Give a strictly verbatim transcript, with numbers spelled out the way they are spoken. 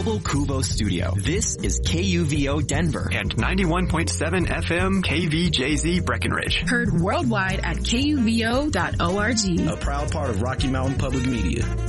Mobile Kuvo studio. This is K U V O Denver and ninety-one point seven F M K V J Z Breckenridge. Heard worldwide at K U V O dot org. A proud part of Rocky Mountain Public Media.